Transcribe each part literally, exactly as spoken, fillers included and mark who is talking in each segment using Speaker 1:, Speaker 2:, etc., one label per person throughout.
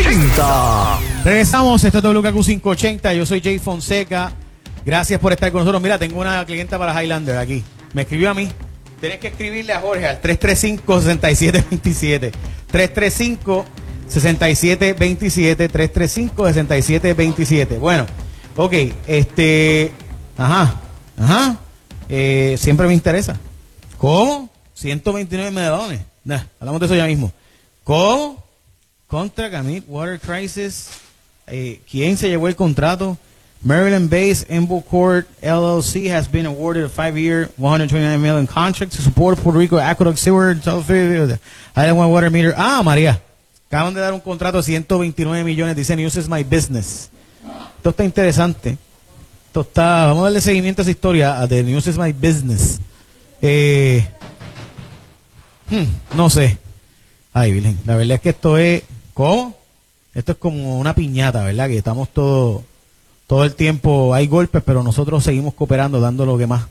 Speaker 1: ochenta.
Speaker 2: Regresamos, esto es W K Q quinientos ochenta, yo soy Jay Fonseca. Gracias por estar con nosotros. Mira, tengo una clienta para Highlander aquí. Me escribió a mí. Tienes que escribirle a Jorge al tres tres cinco, seis siete dos siete. tres tres cinco, seis siete dos siete. tres tres cinco, seis siete dos siete. Bueno, ok, este... Ajá, ajá. Eh, siempre me interesa. ¿Cómo? ciento veintinueve medallones. Nah, hablamos de eso ya mismo. ¿Cómo? Contra Camille Water Crisis. Eh, ¿Quién se llevó el contrato? Maryland-based Emble Court L L C has been awarded a five-year, one hundred twenty-nine million dollars contract to support Puerto Rico Aqueduct Sewer Island Water Meter. Ah, María. Acaban de dar un contrato de ciento veintinueve millones. Dicen, use my business. Esto está interesante. Esto está... Vamos a darle seguimiento a esa historia de News is My Business. Eh, hmm, no sé. Ay, Virgen. La verdad es que esto es... ¿Cómo? Esto es como una piñata, ¿verdad? Que estamos todo, todo el tiempo, hay golpes, pero nosotros seguimos cooperando, dando lo que más.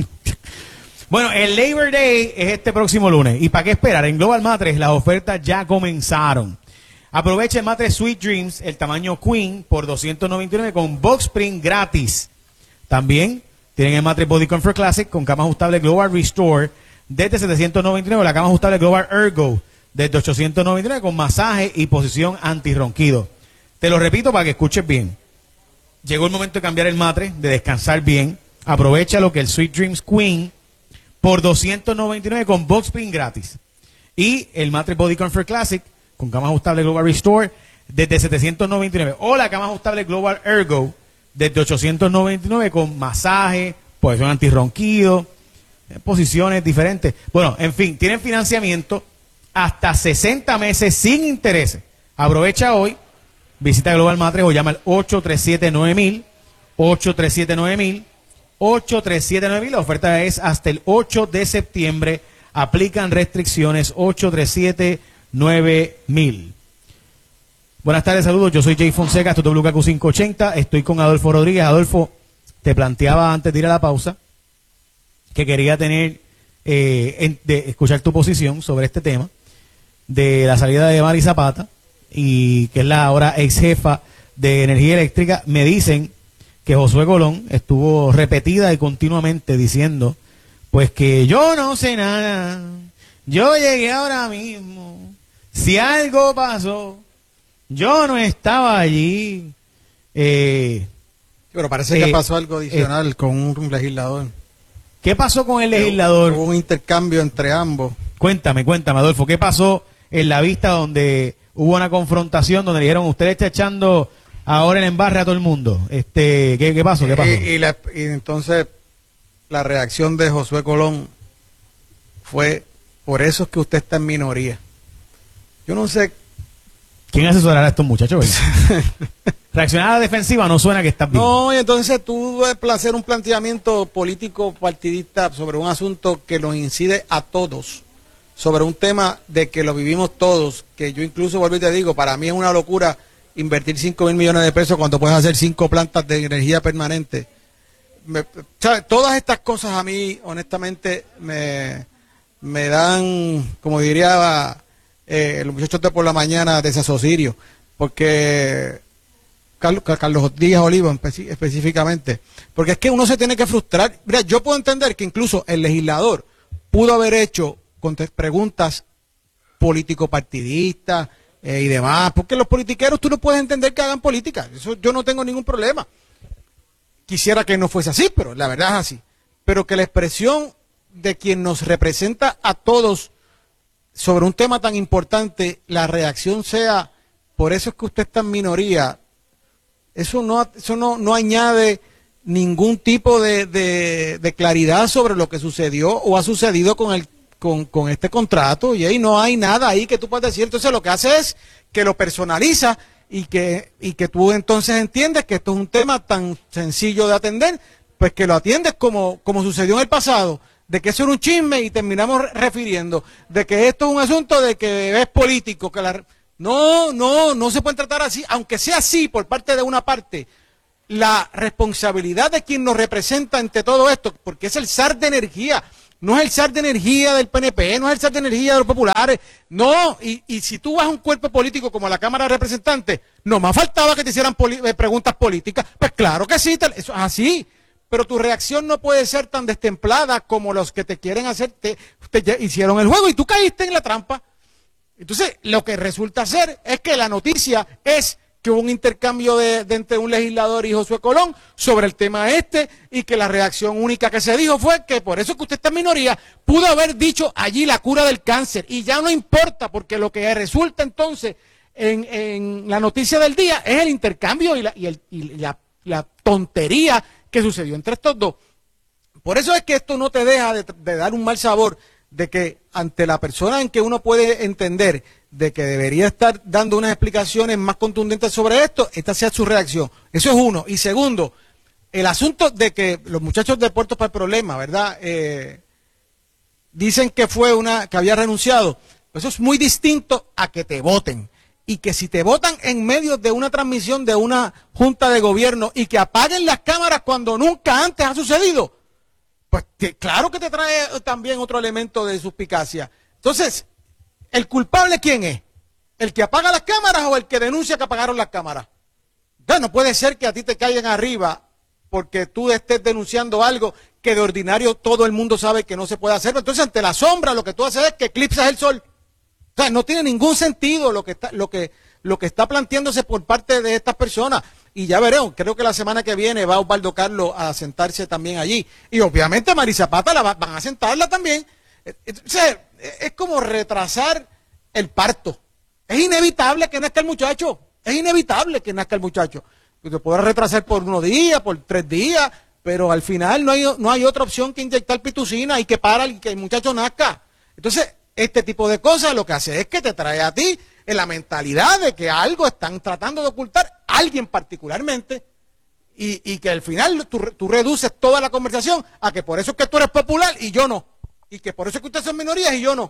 Speaker 2: Bueno, el Labor Day es este próximo lunes. ¿Y para qué esperar? En Global Matres las ofertas ya comenzaron. Aprovecha el matres Sweet Dreams, el tamaño Queen, por doscientos noventa y nueve con Box Spring gratis. También tienen el matres Body Comfort Classic con cama ajustable Global Restore desde setecientos noventa y nueve, la cama ajustable Global Ergo desde ochocientos noventa y nueve con masaje y posición antirronquido. Te lo repito para que escuches bien. Llegó el momento de cambiar el matres, de descansar bien. Aprovecha lo que el Sweet Dreams Queen por doscientos noventa y nueve con Box Spring gratis. Y el matres Body Comfort Classic con cama ajustable Global Restore desde setecientos noventa y nueve. O la cama ajustable Global Ergo desde ochocientos noventa y nueve con masaje, posición antirronquido, posiciones diferentes. Bueno, en fin, tienen financiamiento hasta sesenta meses sin intereses. Aprovecha hoy, visita Global Matres o llama al ocho tres siete nueve mil, ocho tres siete nueve mil, ocho tres siete nueve mil. La oferta es hasta el ocho de septiembre. Aplican restricciones ocho tres siete nueve mil. Buenas tardes, saludos. Yo soy Jay Fonseca, esto es W K Q quinientos ochenta. Estoy con Adolfo Rodríguez. Adolfo, te planteaba antes de ir a la pausa que quería tener, eh, en, de escuchar tu posición sobre este tema de la salida de Mari Zapata, y que es la ahora ex jefa de Energía Eléctrica. Me dicen que Josué Colón estuvo repetida y continuamente diciendo, pues que yo no sé nada, yo llegué ahora mismo, si algo pasó, yo no estaba allí. Eh,
Speaker 3: Pero parece
Speaker 2: eh,
Speaker 3: que pasó algo adicional
Speaker 2: eh,
Speaker 3: con un legislador.
Speaker 2: ¿Qué pasó con el legislador?
Speaker 3: Hubo un intercambio entre ambos.
Speaker 2: Cuéntame, cuéntame, Adolfo, ¿qué pasó en la vista donde hubo una confrontación donde le dijeron, usted está echando ahora el embarre a todo el mundo? Este, ¿qué, qué pasó? ¿Qué pasó?
Speaker 3: Y, y, la, y entonces la reacción de Josué Colón fue, por eso es que usted está en minoría. Yo no sé...
Speaker 2: ¿Quién asesorará a estos muchachos? Reaccionar a la defensiva no suena que estás bien.
Speaker 3: No, y entonces tú hacer un planteamiento político partidista sobre un asunto que nos incide a todos, sobre un tema de que lo vivimos todos, que yo incluso vuelvo y te digo, para mí es una locura invertir cinco mil millones de pesos cuando puedes hacer cinco plantas de energía permanente. Me, ¿sabes? Todas estas cosas a mí, honestamente, me, me dan, como diría eh, los muchachos de por la mañana, desasosirio, porque Carlos, Carlos Díaz Olivo específicamente, porque es que uno se tiene que frustrar. Mira, yo puedo entender que incluso el legislador pudo haber hecho preguntas político-partidistas eh, y demás, porque los politiqueros tú no puedes entender que hagan política, eso yo no tengo ningún problema. Quisiera que no fuese así, pero la verdad es así. Pero que la expresión de quien nos representa a todos sobre un tema tan importante, la reacción sea, por eso es que usted está en minoría, eso no, eso no, no añade ningún tipo de, de, de claridad sobre lo que sucedió o ha sucedido con el Con, con este contrato, y ahí no hay nada ahí que tú puedas decir. Entonces lo que hace es que lo personaliza y que, y que tú entonces entiendes que esto es un tema tan sencillo de atender, pues que lo atiendes como, como sucedió en el pasado, de que eso era un chisme y terminamos refiriendo, de que esto es un asunto de que es político, que la... No, no, no se puede tratar así, aunque sea así por parte de una parte. La responsabilidad de quien nos representa ante todo esto, porque es el zar de energía, no es el zar de energía del P N P, no es el zar de energía de los populares, no, y, y si tú vas a un cuerpo político como la Cámara de Representantes, no más faltaba que te hicieran poli eh, preguntas políticas, pues claro que sí, te, eso es así, pero tu reacción no puede ser tan destemplada como los que te quieren hacer, te, te hicieron el juego y tú caíste en la trampa. Entonces, lo que resulta ser es que la noticia es que hubo un intercambio de, de entre un legislador y Josué Colón sobre el tema este y que la reacción única que se dijo fue que por eso que usted está en minoría, pudo haber dicho allí la cura del cáncer y ya no importa porque lo que resulta entonces en, en la noticia del día es el intercambio y la, y el, y la, la tontería que sucedió entre estos dos. Por eso es que esto no te deja de, de dar un mal sabor de que ante la persona en que uno puede entender de que debería estar dando unas explicaciones más contundentes sobre esto, esta sea su reacción. Eso es uno. Y segundo, el asunto de que los muchachos de Puertos para el Problema, ¿verdad? Eh, dicen que fue una, que había renunciado. Eso es muy distinto a que te voten. Y que si te votan en medio de una transmisión de una junta de gobierno y que apaguen las cámaras cuando nunca antes ha sucedido, pues te, claro que te trae también otro elemento de suspicacia. Entonces, ¿el culpable quién es? ¿El que apaga las cámaras o el que denuncia que apagaron las cámaras? Ya no puede ser que a ti te caigan arriba porque tú estés denunciando algo que de ordinario todo el mundo sabe que no se puede hacer. Entonces, ante la sombra, lo que tú haces es que eclipsas el sol. O sea, no tiene ningún sentido lo que está, lo que, lo que está planteándose por parte de estas personas. Y ya veremos, creo que la semana que viene va Osvaldo Carlos a sentarse también allí. Y obviamente a Mari Zapata la va, van a sentarla también. O sea, es como retrasar el parto. Es inevitable que nazca el muchacho. Es inevitable que nazca el muchacho. Se podrá retrasar por unos días, por tres días, pero al final no hay, no hay otra opción que inyectar pitocina y que para y que el muchacho nazca. Entonces, este tipo de cosas lo que hace es que te trae a ti en la mentalidad de que algo están tratando de ocultar, alguien particularmente, y, y que al final tú, tú reduces toda la conversación a que por eso es que tú eres popular y yo no, y que por eso es que ustedes son minorías y yo no.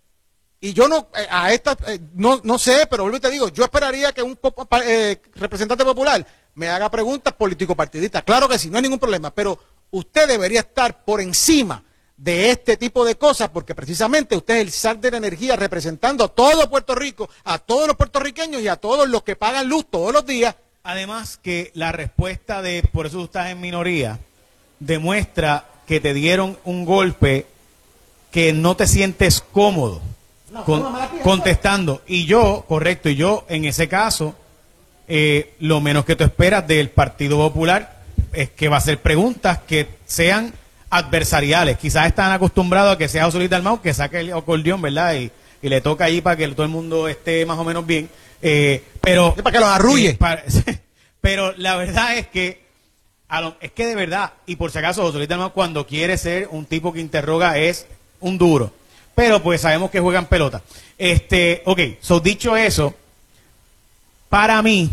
Speaker 3: Y yo no, eh, a esta, eh, no, no sé, pero vuelvo y te digo, yo esperaría que un eh, representante popular me haga preguntas político-partidistas, claro que sí, no hay ningún problema, pero usted debería estar por encima de este tipo de cosas, porque precisamente usted es el zar de la energía representando a todo Puerto Rico, a todos los puertorriqueños y a todos los que pagan luz todos los días.
Speaker 2: Además que la respuesta de por eso tú estás en minoría demuestra que te dieron un golpe que no te sientes cómodo no, con, no contestando. Y yo, correcto, y yo en ese caso, eh, lo menos que tú esperas del Partido Popular es que va a hacer preguntas que sean adversariales. Quizás están acostumbrados a que sea José Luis Dalmau que saque el acordeón, ¿verdad? Y, y le toca ahí para que todo el mundo esté más o menos bien. Eh, pero
Speaker 3: para que los arrulle.
Speaker 2: Eh, para, pero la verdad es que a lo, es que de verdad, y por si acaso José Luis Dalmau cuando quiere ser un tipo que interroga es un duro. Pero pues sabemos que juegan pelota. Este, ok, so dicho eso, para mí,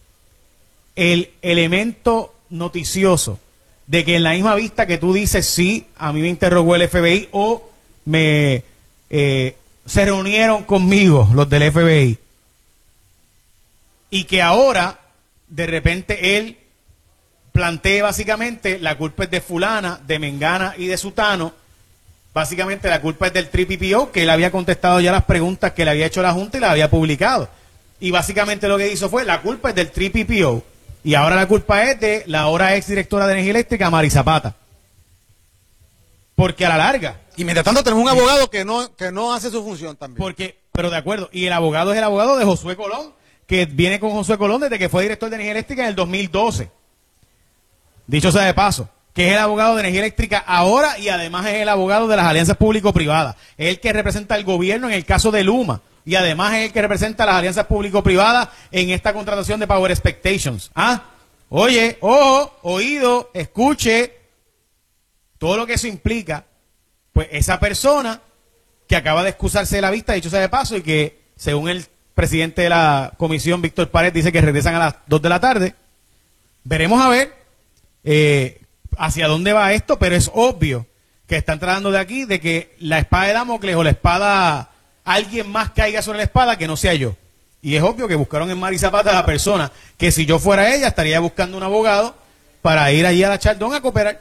Speaker 2: el elemento noticioso de que en la misma vista que tú dices, sí, a mí me interrogó el F B I o me eh, se reunieron conmigo los del F B I y que ahora de repente él plantee básicamente la culpa es de fulana, de mengana y de sutano, básicamente la culpa es del P P P O, que él había contestado ya las preguntas que le había hecho la Junta y las había publicado, y básicamente lo que hizo fue la culpa es del P P P O. Y ahora la culpa es de la ahora ex directora de Energía Eléctrica, Mari Zapata. Porque a la larga.
Speaker 3: Y mientras tanto tenemos un abogado que no, que no hace su función también.
Speaker 2: Porque, pero de acuerdo, y el abogado es el abogado de Josué Colón, que viene con Josué Colón desde que fue director de Energía Eléctrica en el dos mil doce. Dicho sea de paso, que es el abogado de Energía Eléctrica ahora y además es el abogado de las alianzas público-privadas. Es el que representa al gobierno en el caso de Luma. Y además es el que representa las alianzas público-privadas en esta contratación de Power Expectations. Ah, oye, ojo, oído, escuche, todo lo que eso implica, pues esa persona que acaba de excusarse de la vista, dicho sea de paso, y que según el presidente de la comisión, Víctor Pared, dice que regresan a las dos de la tarde, veremos a ver eh, hacia dónde va esto, pero es obvio que están tratando de aquí de que la espada de Damocles o la espada... alguien más caiga sobre la espada que no sea yo. Y es obvio que buscaron en Mari Zapata a la persona que si yo fuera ella estaría buscando un abogado para ir allí a la Chaldón a cooperar.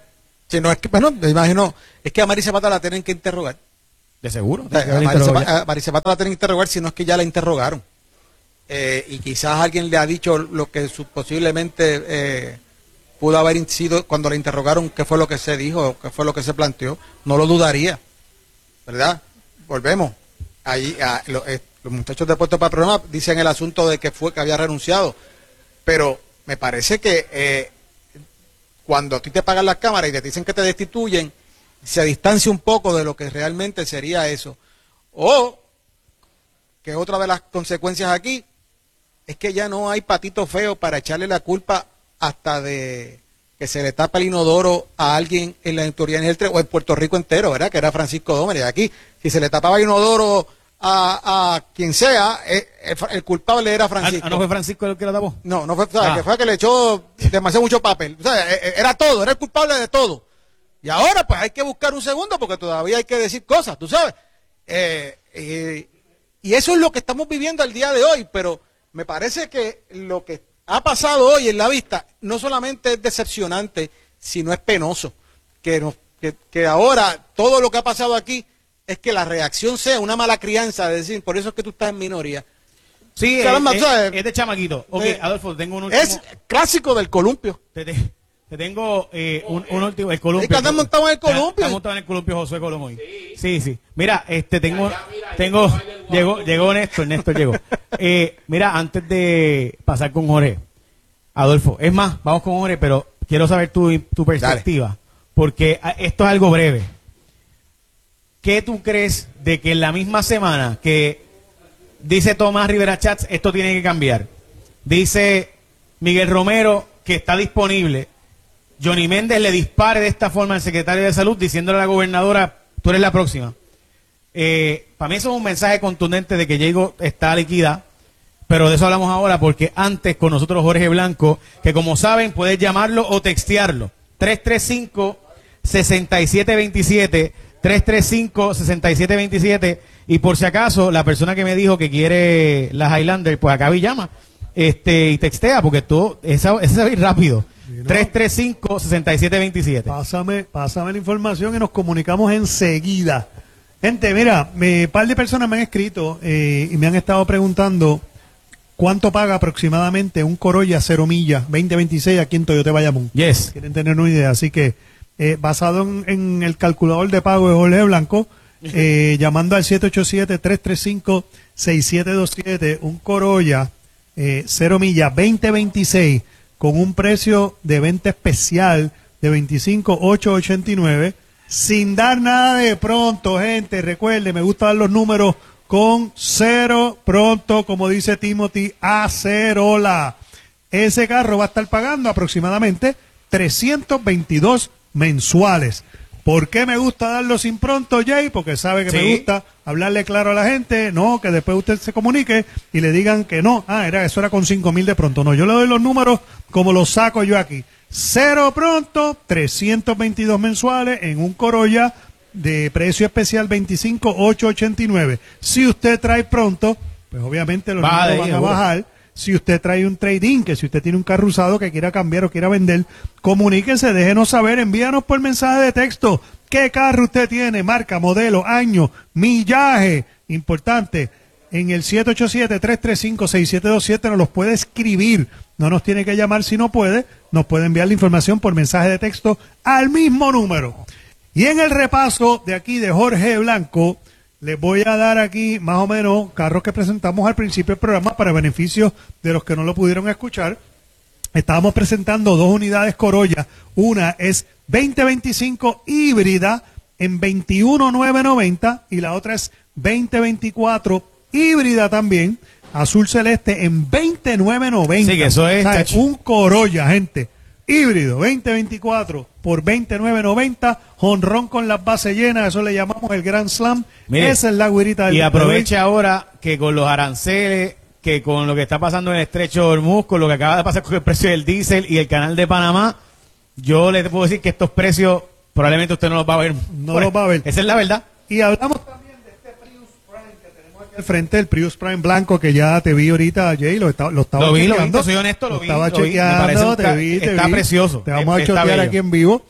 Speaker 3: Si no es que, bueno, me imagino, es que a Mari Zapata la tienen que interrogar.
Speaker 2: De seguro.
Speaker 3: O sea, a, Mari Zapata, a Mari Zapata la tienen que interrogar, si no es que ya la interrogaron. Eh, y quizás alguien le ha dicho lo que su, posiblemente eh, pudo haber sido cuando la interrogaron, qué fue lo que se dijo, qué fue lo que se planteó. No lo dudaría, ¿verdad? Volvemos. Ahí, a, lo, eh, los muchachos de Puerto para el Programa dicen el asunto de que fue que había renunciado, pero me parece que eh, cuando a ti te pagan las cámaras y te dicen que te destituyen, se distancia un poco de lo que realmente sería eso. O que otra de las consecuencias aquí es que ya no hay patito feo para echarle la culpa hasta de que se le tapa el inodoro a alguien en la autoridad o en Puerto Rico entero, ¿verdad? Que era Francisco Dómez. Y aquí, si se le tapaba el inodoro a, a quien sea, el, el culpable era Francisco.
Speaker 2: ¿Ah, no fue Francisco el que lo tapó?
Speaker 3: No, no fue, ¿sabes?
Speaker 2: Ah.
Speaker 3: Que fue que le echó demasiado mucho papel. O sea, era todo, era el culpable de todo. Y ahora, pues hay que buscar un segundo porque todavía hay que decir cosas, tú sabes. Eh, eh, y eso es lo que estamos viviendo al día de hoy, pero me parece que lo que ha pasado hoy en la vista no solamente es decepcionante, sino es penoso. Que, nos, que, que ahora todo lo que ha pasado aquí es que la reacción sea una mala crianza, de decir, por eso es que tú estás en minoría.
Speaker 2: Sí,
Speaker 3: Caramba,
Speaker 2: es,
Speaker 3: ¿sabes?
Speaker 2: es de chamaquito. Ok,
Speaker 3: Eh,
Speaker 2: Adolfo, tengo un último.
Speaker 3: Es clásico del columpio.
Speaker 2: Te, te- te tengo eh, un, un último. El columpio.
Speaker 3: Es que andan montado en el columpio.
Speaker 2: Está montado en el columpio Josué Colón hoy. Sí, sí. Mira, este tengo. tengo llegó, llegó Néstor, Néstor llegó. Eh, mira, antes de pasar con Jorge, Adolfo, es más, vamos con Jorge, pero quiero saber tu, tu perspectiva. Dale. Porque ah, esto es algo breve. ¿Qué tú crees de que en la misma semana que dice Tomás Rivera Chats, esto tiene que cambiar? Dice Miguel Romero que está disponible. Johnny Méndez le dispare de esta forma al secretario de Salud diciéndole a la gobernadora, tú eres la próxima. Eh, para mí eso es un mensaje contundente de que Diego está liquida, pero de eso hablamos ahora porque antes con nosotros Jorge Blanco, que como saben puedes llamarlo o textearlo. tres tres cinco, seis siete dos siete, tres tres cinco, seis siete dos siete, y por si acaso la persona que me dijo que quiere las Highlander, pues acá y llama este y textea, porque todo esa, ese se va a ir rápido. Sí, ¿no? tres tres cinco, seis siete dos siete.
Speaker 1: Pásame, pásame la información y nos comunicamos enseguida. Gente, mira, un par de personas me han escrito eh, y me han estado preguntando cuánto paga aproximadamente un Corolla cero millas veinte veintiséis aquí en Toyota Bayamón.
Speaker 2: Yes.
Speaker 1: Quieren tener una idea, así que eh, basado en, en el calculador de pago de Jorge Blanco, eh, llamando al siete ocho siete, tres tres cinco, seis siete dos siete, un Corolla eh, cero millas veinte veintiséis con un precio de venta especial de veinticinco mil ochocientos ochenta y nueve, sin dar nada de pronto, gente. Recuerde, me gusta dar los números con cero pronto, como dice Timothy, a cerola. Ese carro va a estar pagando aproximadamente trescientos veintidós mensuales. ¿Por qué me gusta darlo sin pronto, Jay? Porque sabe que sí. Me gusta hablarle claro a la gente, no, que después usted se comunique y le digan que no, ah, era eso era con cinco mil de pronto. No, yo le doy los números como los saco yo aquí. Cero pronto, trescientos veintidós mensuales en un Corolla de precio especial veinticinco mil ochocientos ochenta y nueve. Si usted trae pronto, pues obviamente los
Speaker 2: vale,
Speaker 1: números van a bajar. Si usted trae un trade-in, que si usted tiene un carro usado que quiera cambiar o quiera vender, comuníquese, déjenos saber, envíanos por mensaje de texto qué carro usted tiene, marca, modelo, año, millaje, importante. En el siete ocho siete, tres tres cinco, seis siete dos siete nos los puede escribir, no nos tiene que llamar si no puede, nos puede enviar la información por mensaje de texto al mismo número. Y en el repaso de aquí de Jorge Blanco, les voy a dar aquí más o menos carros que presentamos al principio del programa para beneficio de los que no lo pudieron escuchar. Estábamos presentando dos unidades Corolla. Una es veinte veinticinco híbrida en veintiuno mil novecientos noventa y la otra es veinte veinticuatro híbrida también, azul celeste en veinte mil novecientos noventa.
Speaker 2: Sí, que eso es,
Speaker 1: o sea, un Corolla, gente. Híbrido, veinte veinticuatro por veinte mil novecientos noventa, jonrón con las bases llenas, eso le llamamos el Grand Slam. Mire, esa es la güirita del
Speaker 2: y aproveche ahora que con los aranceles, que con lo que está pasando en el estrecho de Hormuz, con lo que acaba de pasar con el precio del diésel y el canal de Panamá, yo le puedo decir que estos precios probablemente usted no los va a ver.
Speaker 1: No los va a ver.
Speaker 2: Esa es la verdad.
Speaker 1: Y hablamos también de este Prius Prime que tenemos aquí al frente, el Prius Prime blanco, que ya te vi ahorita, Jay, lo, está, lo estaba
Speaker 2: lo vi,
Speaker 1: chequeando.
Speaker 2: Lo vi, soy honesto, lo,
Speaker 1: lo
Speaker 2: vi.
Speaker 1: Estaba
Speaker 2: lo vi.
Speaker 1: chequeando,
Speaker 2: Me
Speaker 1: te vi, te
Speaker 2: está
Speaker 1: vi.
Speaker 2: precioso.
Speaker 1: Te vamos
Speaker 2: está
Speaker 1: a chotear
Speaker 2: bello.
Speaker 1: aquí en vivo.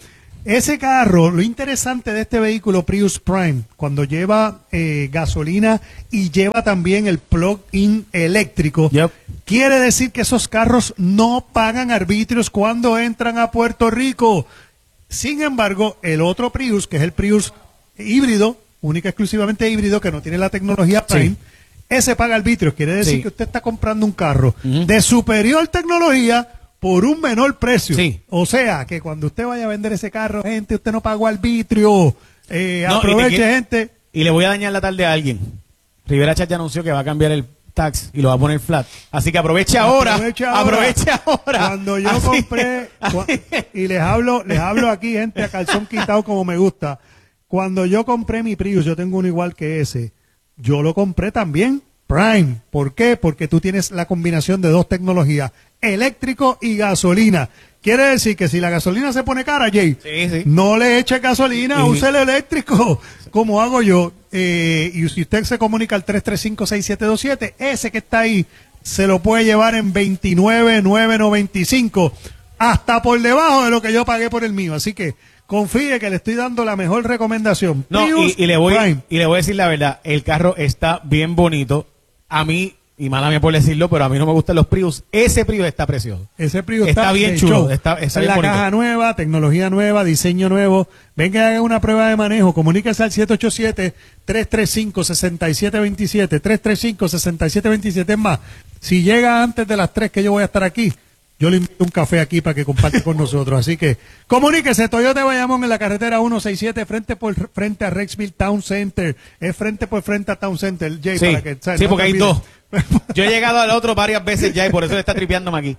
Speaker 1: Ese carro, lo interesante de este vehículo Prius Prime, cuando lleva eh, gasolina y lleva también el plug-in eléctrico,
Speaker 2: Yep.
Speaker 1: quiere decir que esos carros no pagan arbitrios cuando entran a Puerto Rico. Sin embargo, el otro Prius, que es el Prius híbrido, única y exclusivamente híbrido, que no tiene la tecnología Prime,
Speaker 2: Sí.
Speaker 1: ese paga arbitrios. Quiere decir
Speaker 2: Sí.
Speaker 1: que usted está comprando un carro
Speaker 2: Ujú.
Speaker 1: de superior tecnología por un menor precio.
Speaker 2: Sí.
Speaker 1: O sea, que cuando usted vaya a vender ese carro, gente, usted no pagó arbitrio. Eh,
Speaker 2: No, y te
Speaker 1: aproveche,
Speaker 2: quiero-
Speaker 1: gente.
Speaker 2: Y le voy a dañar la tarde a alguien. Rivera Chat ya anunció que va a cambiar el tax y lo va a poner flat. Así que aproveche ahora.
Speaker 1: Aproveche ahora.
Speaker 2: Aproveche ahora.
Speaker 1: Cuando yo
Speaker 2: Así-
Speaker 1: compré, cua- y les hablo, les hablo aquí, gente, a calzón quitado como me gusta. Cuando yo compré mi Prius, yo tengo uno igual que ese, yo lo compré también Prime. ¿Por qué? Porque tú tienes la combinación de dos tecnologías, eléctrico y gasolina. Quiere decir que si la gasolina se pone cara, Jay,
Speaker 2: Sí, sí.
Speaker 1: no le eche gasolina,
Speaker 2: Y-
Speaker 1: use el eléctrico, como hago yo. Eh, y si usted se comunica al tres tres cinco, seis siete dos siete, ese que está ahí se lo puede llevar en veintinueve mil novecientos noventa y cinco, hasta por debajo de lo que yo pagué por el mío. Así que confíe que le estoy dando la mejor recomendación.
Speaker 2: No,
Speaker 1: Prius
Speaker 2: y, y le voy,
Speaker 1: Prime.
Speaker 2: y le voy a decir la verdad, el carro está bien bonito. A mí, y mala mía por decirlo, pero a mí no me gustan los Prius. Ese Prius está precioso.
Speaker 1: Ese Prius
Speaker 2: Está
Speaker 1: está,
Speaker 2: bien
Speaker 1: de
Speaker 2: chulo,
Speaker 1: show.
Speaker 2: está- está
Speaker 1: Esa
Speaker 2: bien
Speaker 1: es la
Speaker 2: bonito.
Speaker 1: caja nueva, tecnología nueva, diseño nuevo. Venga y haga una prueba de manejo. Comuníquese al siete ocho siete, tres tres cinco, seis siete dos siete, tres tres cinco, seis siete dos siete. Es más, si llega antes de las tres que yo voy a estar aquí, yo le invito un café aquí para que comparte con nosotros. Así que comuníquese, Toyota Bayamón en la carretera ciento sesenta y siete, frente por frente a Rexville Town Center. Es frente por frente a Town Center, Jay,
Speaker 2: Sí,
Speaker 1: para que, ¿sabes?
Speaker 2: sí
Speaker 1: No
Speaker 2: porque
Speaker 1: te
Speaker 2: hay
Speaker 1: olvides.
Speaker 2: dos. Yo he llegado al otro varias veces ya y por eso le está tripeándome aquí.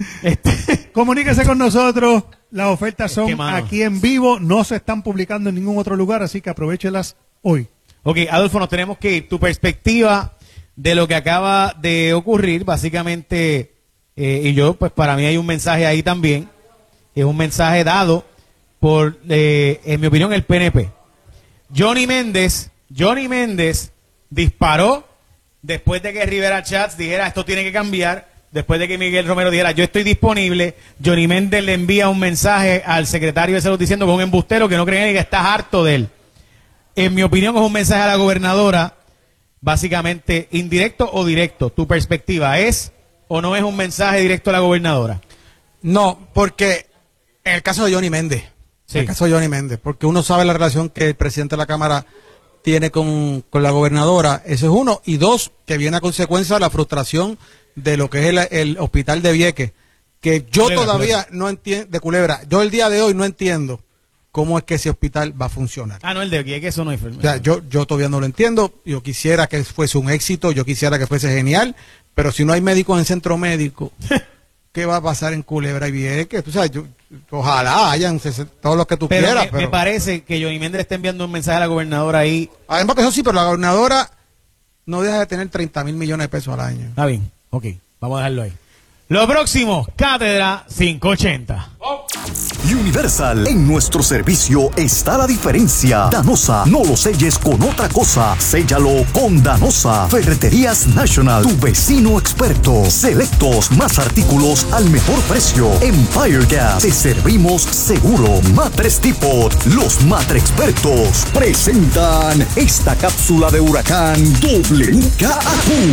Speaker 2: Este,
Speaker 1: Comuníquese con nosotros. Las ofertas son
Speaker 2: que, mano.
Speaker 1: aquí en vivo, no se están publicando en ningún otro lugar, así que aprovéchelas hoy.
Speaker 2: ok, Adolfo, nos tenemos que ir. Tu perspectiva de lo que acaba de ocurrir, básicamente, eh, y yo, pues para mí hay un mensaje ahí también. Es un mensaje dado por, eh, en mi opinión, el P N P. Johnny Méndez, Johnny Méndez disparó después de que Rivera Chats dijera esto tiene que cambiar, después de que Miguel Romero dijera yo estoy disponible. Johnny Méndez le envía un mensaje al secretario de Salud diciendo que es un embustero, que no cree en él y que está harto de él. En mi opinión es un mensaje a la gobernadora, básicamente indirecto o directo. ¿Tu perspectiva es o no es un mensaje directo a la gobernadora?
Speaker 3: No, porque en el caso de Johnny Méndez,
Speaker 2: Sí.
Speaker 3: en el caso de Johnny Méndez, porque uno sabe la relación que el presidente de la Cámara tiene con, con la gobernadora, eso es uno, y dos, que viene a consecuencia de la frustración de lo que es el, el hospital de Vieques, que yo
Speaker 2: Culebra,
Speaker 3: todavía no entiendo, de Culebra, yo el día de hoy no entiendo cómo es que ese hospital va a funcionar.
Speaker 2: Ah, no, el de aquí, es que eso no hay
Speaker 3: O sea, yo, yo todavía no lo entiendo, yo quisiera que fuese un éxito, yo quisiera que fuese genial, pero si no hay médicos en centro médico, ¿qué va a pasar en Culebra y Vieques? Tú sabes, yo, ojalá hayan ses- todos los que tú
Speaker 2: Pero
Speaker 3: quieras,
Speaker 2: me,
Speaker 3: pero...
Speaker 2: me parece que Johnny Méndez está enviando un mensaje a la gobernadora ahí.
Speaker 3: Además que eso sí, pero la gobernadora no deja de tener treinta mil millones de pesos al año.
Speaker 2: Está bien, ok, vamos a dejarlo ahí. Lo próximo, Cátedra quinientos ochenta.
Speaker 4: Universal, en nuestro servicio está la diferencia. Danosa, no lo selles con otra cosa, séllalo con Danosa. Ferreterías National, tu vecino experto. Selectos, más artículos al mejor precio. Empire Gas, te servimos seguro. Matres Tipot, los matre expertos presentan esta cápsula de huracán W K A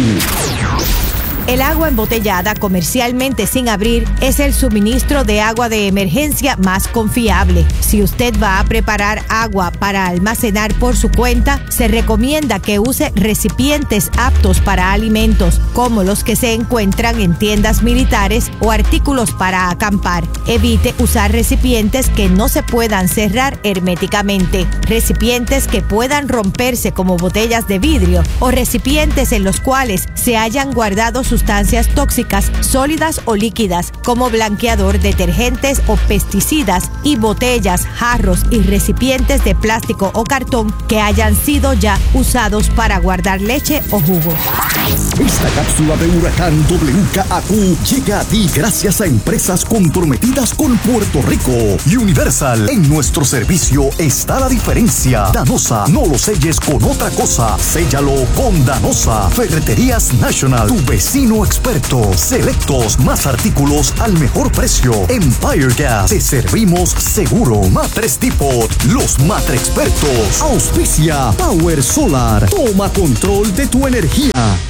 Speaker 4: Q.
Speaker 5: El agua embotellada comercialmente sin abrir es el suministro de agua de emergencia más confiable. Si usted va a preparar agua para almacenar por su cuenta, se recomienda que use recipientes aptos para alimentos, como los que se encuentran en tiendas militares o artículos para acampar. Evite usar recipientes que no se puedan cerrar herméticamente, recipientes que puedan romperse como botellas de vidrio o recipientes en los cuales se hayan guardado sus sustancias tóxicas sólidas o líquidas como blanqueador, detergentes o pesticidas, y botellas, jarros y recipientes de plástico o cartón que hayan sido ya usados para guardar leche o jugo.
Speaker 4: Esta cápsula de huracán W K A Q llega a ti gracias a empresas comprometidas con Puerto Rico. Universal, en nuestro servicio está la diferencia. Danosa, no lo selles con otra cosa, séllalo con Danosa. Ferreterías National, tu vecino vecino experto. Selectos, más artículos al mejor precio. Empire Gas, te servimos seguro. Matres Depot, los Matre Expertos. Auspicia Power Solar. Toma control de tu energía.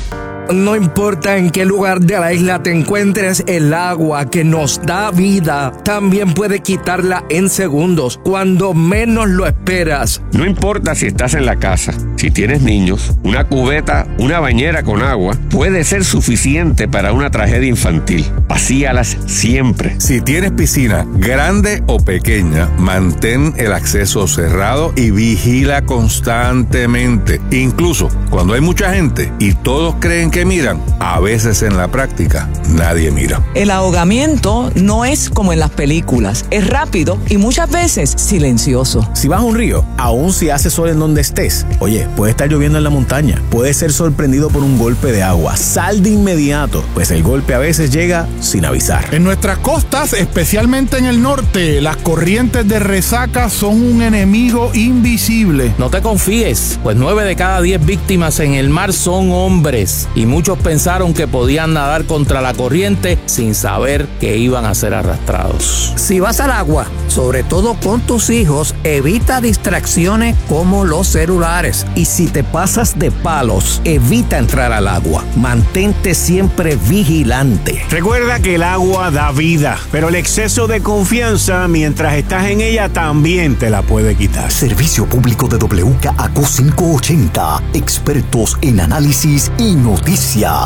Speaker 6: No importa en qué lugar de la isla te encuentres, el agua que nos da vida también puede quitarla en segundos, cuando menos lo esperas.
Speaker 7: No importa si estás en la casa, si tienes niños, una cubeta, una bañera con agua puede ser suficiente para una tragedia infantil. Vacíalas siempre.
Speaker 8: Si tienes piscina, grande o pequeña, mantén el acceso cerrado y vigila constantemente. Incluso cuando hay mucha gente y todos creen que miran, a veces en la práctica nadie mira.
Speaker 9: El ahogamiento no es como en las películas, es rápido y muchas veces silencioso.
Speaker 2: Si vas a un río, aun si hace sol en donde estés, oye, puede estar lloviendo en la montaña, puedes ser sorprendido por un golpe de agua. Sal de inmediato, pues el golpe a veces llega sin avisar.
Speaker 10: En nuestras costas, especialmente en el norte, las corrientes de resaca son un enemigo invisible.
Speaker 11: No te confíes, pues nueve de cada diez víctimas en el mar son hombres. Y muchos pensaron que podían nadar contra la corriente sin saber que iban a ser arrastrados.
Speaker 6: Si vas al agua, sobre todo con tus hijos, evita distracciones como los celulares. Y si te pasas de palos, evita entrar al agua. Mantente siempre vigilante.
Speaker 12: Recuerda que el agua da vida, pero el exceso de confianza mientras estás en ella también te la puede quitar.
Speaker 4: Servicio público de W K A Q quinientos ochenta. Expertos en análisis y noticias.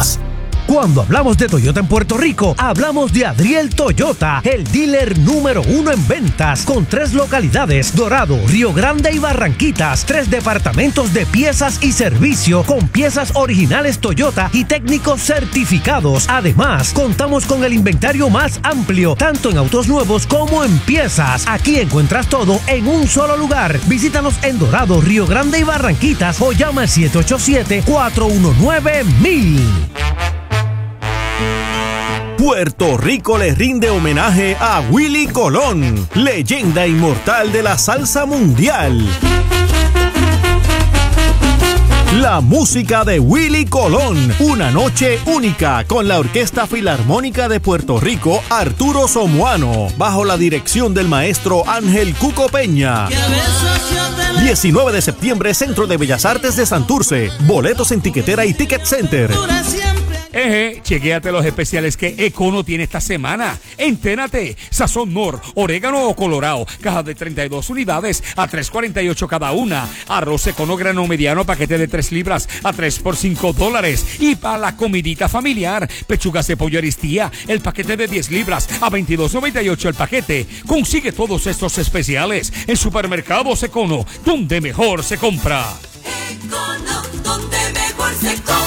Speaker 13: Cuando hablamos de Toyota en Puerto Rico, hablamos de Adriel Toyota, el dealer número uno en ventas, con tres localidades: Dorado, Río Grande y Barranquitas. Tres departamentos de piezas y servicio, con piezas originales Toyota y técnicos certificados. Además, contamos con el inventario más amplio, tanto en autos nuevos como en piezas. Aquí encuentras todo en un solo lugar. Visítanos en Dorado, Río Grande y Barranquitas o llama al siete ocho siete, cuatro uno nueve, mil.
Speaker 14: Puerto Rico le rinde homenaje a Willie Colón, leyenda inmortal de la salsa mundial. La música de Willie Colón, una noche única con la Orquesta Filarmónica de Puerto Rico, Arturo Somoano, bajo la dirección del maestro Ángel Cuco Peña. diecinueve de septiembre, Centro de Bellas Artes de Santurce. Boletos en Tiquetera y Ticket Center.
Speaker 15: Eje, chequéate los especiales que Econo tiene esta semana. Entérate, Sazón Nor, orégano o colorado, caja de treinta y dos unidades a tres cuarenta y ocho cada una. Arroz Econo grano mediano, paquete de tres libras a tres por cinco dólares. Y para la comidita familiar, pechugas de pollo Aristía, el paquete de diez libras a veintidós noventa y ocho el paquete. Consigue todos estos especiales en Supermercados Econo, donde mejor se compra.
Speaker 16: Econo, donde mejor se compra.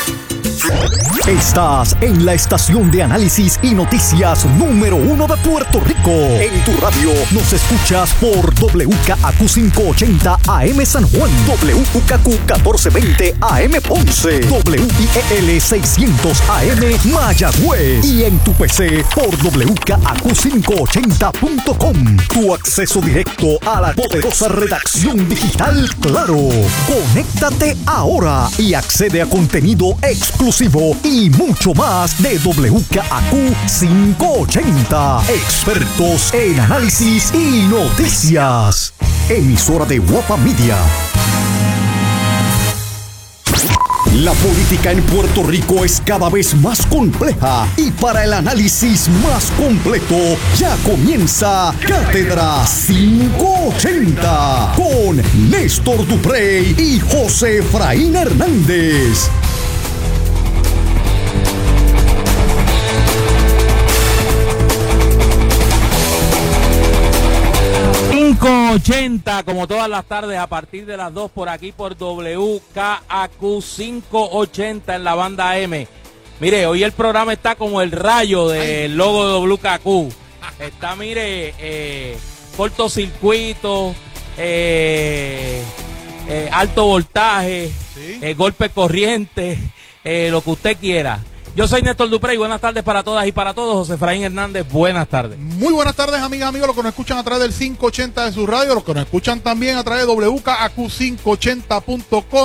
Speaker 4: Estás en la estación de análisis y noticias número uno de Puerto Rico. En tu radio nos escuchas por W K A Q quinientos ochenta A M San Juan, W K A Q catorce veinte A M Ponce, W I E L seiscientos A M Mayagüez y en tu P C por W K A Q quinientos ochenta punto com. Tu acceso directo a la poderosa redacción digital Claro. Conéctate ahora y accede a contenido exclusivo y mucho más de W K A Q quinientos ochenta. Expertos en análisis y noticias. Emisora de Guapa Media. La política en Puerto Rico es cada vez más compleja y para el análisis más completo ya comienza Cátedra quinientos ochenta con Néstor Duprey y José Efraín Hernández.
Speaker 11: quinientos ochenta, como todas las tardes a partir de las dos por aquí por W K A Q quinientos ochenta en la banda M. Mire, hoy el programa está como el rayo del logo de W K A Q. Está, mire, eh, cortocircuito, eh, eh, alto voltaje, ¿sí? eh, golpe corriente, eh, lo que usted quiera. Yo soy Néstor Duprey, buenas tardes para todas y para todos. José Efraín Hernández, buenas tardes.
Speaker 10: Muy buenas tardes, amigas, amigos, los que nos escuchan a través del quinientos ochenta de su radio, los que nos escuchan también a través de W K A Q quinientos ochenta punto com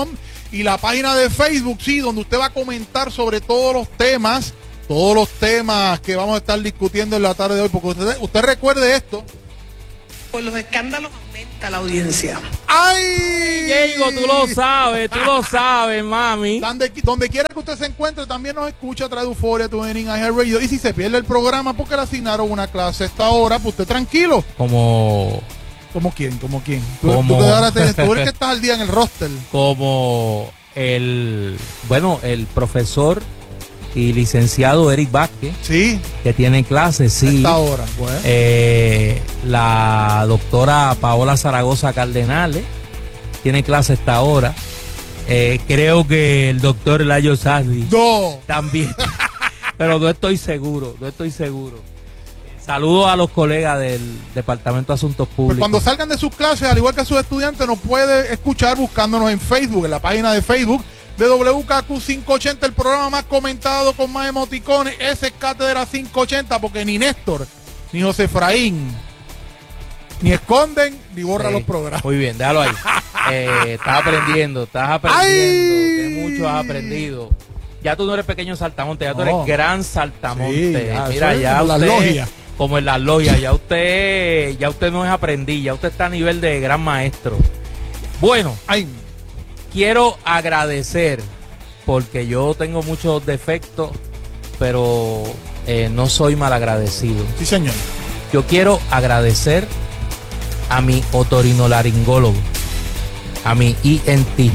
Speaker 10: y la página de Facebook, sí, donde usted va a comentar sobre todos los temas, todos los temas que vamos a estar discutiendo en la tarde de hoy, porque usted, usted recuerde esto.
Speaker 17: Por los escándalos aumenta la audiencia.
Speaker 10: ¡Ay!
Speaker 11: Diego, tú lo sabes, tú lo sabes, mami.
Speaker 10: Donde, donde quiera que usted se encuentre, también nos escucha a través de Euforia, Tuning, iHeartRadio. Y si se pierde el programa porque le asignaron una clase a esta hora, pues usted tranquilo.
Speaker 11: Como...
Speaker 10: ¿Como quién? ¿Como quién? Tú,
Speaker 11: Como...
Speaker 10: tú, te ahora te, tú eres que estás al día en el roster.
Speaker 11: Como el... Bueno, el profesor y licenciado Eric Vázquez,
Speaker 10: sí,
Speaker 11: que tiene clases, sí.
Speaker 10: Esta hora, pues.
Speaker 11: Eh, la doctora Paola Zaragoza Cardenales tiene clase esta hora. Eh, creo que el doctor Layo Sardi
Speaker 10: no.
Speaker 11: también, pero no estoy seguro, no estoy seguro. Saludos a los colegas del Departamento de Asuntos Públicos.
Speaker 10: Pues cuando salgan de sus clases, al igual que sus estudiantes, nos puede escuchar buscándonos en Facebook, en la página de Facebook de W K Q quinientos ochenta, el programa más comentado con más emoticones. Ese es Cátedra quinientos ochenta, porque ni Néstor, ni José Efraín, ni esconden, ni borran
Speaker 11: Sí,
Speaker 10: los programas.
Speaker 11: muy bien, déjalo ahí. Eh, estás aprendiendo, estás aprendiendo, que mucho has aprendido. Ya tú no eres pequeño saltamonte, ya tú
Speaker 10: No.
Speaker 11: eres gran saltamonte.
Speaker 10: Sí, ya,
Speaker 11: Mira,
Speaker 10: eso es
Speaker 11: ya
Speaker 10: como la
Speaker 11: usted,
Speaker 10: logia.
Speaker 11: como en la logia, ya usted, ya usted no es aprendiz, ya usted está a nivel de gran maestro. Bueno,
Speaker 10: Ay.
Speaker 11: quiero agradecer, porque yo tengo muchos defectos, pero eh, no soy malagradecido.
Speaker 10: Sí, señor.
Speaker 11: Yo quiero agradecer a mi otorinolaringólogo, a mi E N T,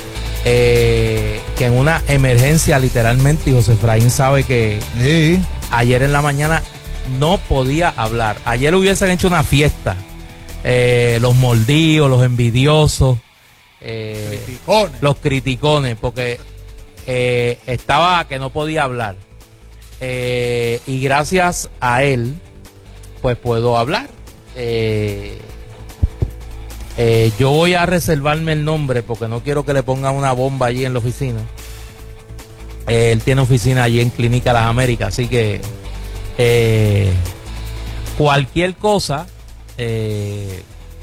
Speaker 11: eh, que en una emergencia literalmente, y José Efraín sabe que
Speaker 10: sí.
Speaker 11: Ayer en la mañana no podía hablar. Ayer hubiesen hecho una fiesta, eh, los mordidos, los envidiosos, eh,
Speaker 10: criticones.
Speaker 11: los criticones, porque eh, estaba que no podía hablar. Eh, y gracias a él, pues puedo hablar. Eh, eh, yo voy a reservarme el nombre porque no quiero que le pongan una bomba allí en la oficina. Eh, él tiene oficina allí en Clínica Las Américas, así que eh, cualquier cosa, eh,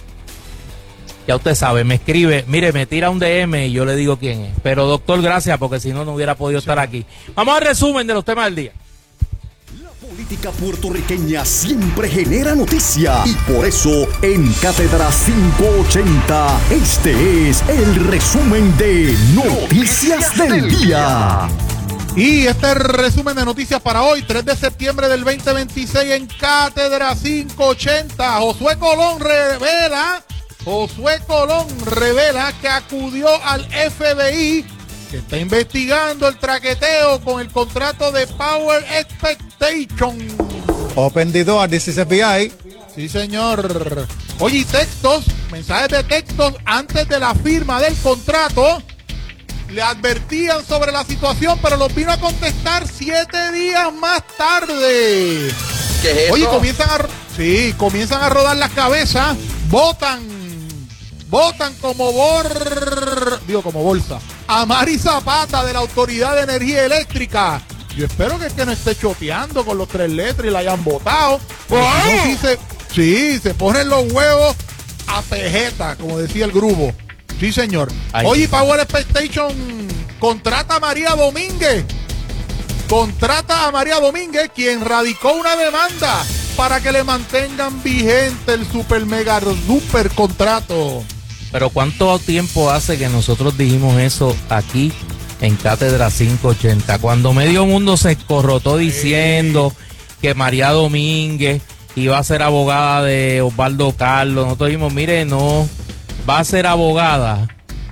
Speaker 11: ya usted sabe, me escribe, mire, me tira un D M y yo le digo quién es. Pero doctor, gracias, porque si no, no hubiera podido estar aquí. Vamos al resumen de los temas del día.
Speaker 4: La política puertorriqueña siempre genera noticia y por eso en Cátedra quinientos ochenta este es el resumen de Noticias del Día.
Speaker 10: Y este resumen de noticias para hoy, tres de septiembre del veinte veintiséis en Cátedra quinientos ochenta. Josué Colón revela, Josué Colón revela que acudió al F B I, que está investigando el traqueteo con el contrato de Power Expectation.
Speaker 3: Open the door, this is F B I.
Speaker 10: Sí, señor. Oye, y textos, mensajes de textos antes de la firma del contrato. Le advertían sobre la situación, pero los vino a contestar siete días más tarde.
Speaker 18: ¿Qué es eso?
Speaker 10: Oye, comienzan a, sí, comienzan a rodar las cabezas, votan, votan como bor, digo como bolsa, a Mari Zapata de la Autoridad de Energía Eléctrica. Yo espero que es que no esté choteando con los tres letras y la hayan votado. Porque si no, sí, se, sí, se ponen los huevos a pejeta, como decía el grupo. Sí, señor.
Speaker 11: Ay.
Speaker 10: Oye, Power Expectation contrata a María Domínguez. Contrata a María Domínguez, quien radicó una demanda para que le mantengan vigente el super mega super contrato.
Speaker 11: Pero ¿cuánto tiempo hace que nosotros dijimos eso aquí en Cátedra quinientos ochenta? Cuando medio mundo se escorrotó diciendo que María Domínguez iba a ser abogada de Osvaldo Carlos, nosotros dijimos, mire, no, va a ser abogada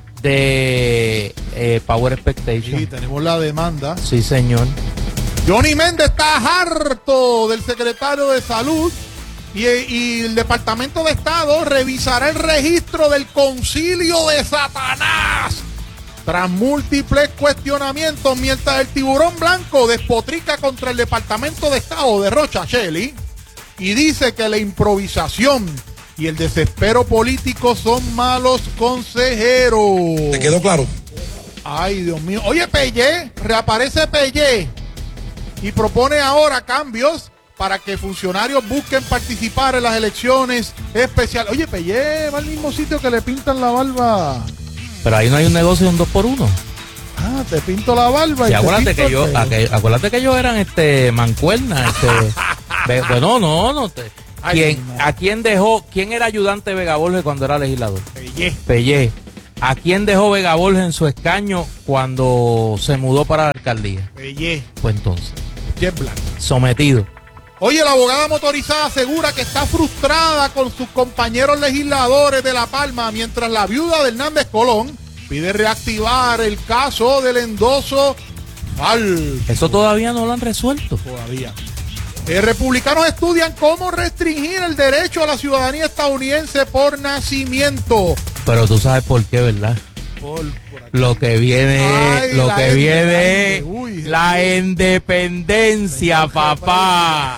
Speaker 11: de eh, Power Expectation.
Speaker 10: Sí, tenemos la demanda.
Speaker 11: Sí, señor.
Speaker 10: Johnny Méndez está harto del secretario de Salud y, y el Departamento de Estado revisará el registro del concilio de Satanás tras múltiples cuestionamientos, mientras el tiburón blanco despotrica contra el Departamento de Estado de Rocha Shelley y dice que la improvisación y el desespero político son malos consejeros.
Speaker 18: ¿Te quedó claro?
Speaker 10: Ay, Dios mío. Oye, Pellé, reaparece Pellé y propone ahora cambios para que funcionarios busquen participar en las elecciones especiales. Oye, Pellé va al mismo sitio que le pintan la barba
Speaker 11: Pero ahí no hay un negocio de un dos por uno.
Speaker 10: Ah, te pinto la barba.
Speaker 11: Sí,
Speaker 10: y
Speaker 11: acuérdate
Speaker 10: te
Speaker 11: que yo,
Speaker 10: pinto el pelo.
Speaker 11: aqu- acuérdate que ellos eran este mancuernas, este, ve- bueno, no, no. Te,
Speaker 10: Ay,
Speaker 11: ¿quién,
Speaker 10: no.
Speaker 11: ¿A quién dejó, quién era ayudante de Vega Borges cuando era legislador?
Speaker 10: Pellé.
Speaker 11: Pellé. ¿A quién dejó Vega Borges en su escaño cuando se mudó para la alcaldía?
Speaker 10: Pellé.
Speaker 11: Pues entonces,
Speaker 10: Jet Black.
Speaker 11: sometido.
Speaker 10: Oye, la abogada motorizada asegura que está frustrada con sus compañeros legisladores de La Palma, mientras la viuda de Hernández Colón pide reactivar el caso del endoso falso.
Speaker 11: Eso todavía no lo han resuelto.
Speaker 10: Todavía. Eh, republicanos estudian cómo restringir el derecho a la ciudadanía estadounidense por nacimiento.
Speaker 11: Pero tú sabes por qué, ¿verdad?
Speaker 10: Por, por aquí.
Speaker 11: Lo que viene,
Speaker 10: Ay,
Speaker 11: lo
Speaker 10: la
Speaker 11: que
Speaker 10: ende-
Speaker 11: viene
Speaker 10: la
Speaker 11: es
Speaker 10: ende- uy,
Speaker 11: la independencia, papá.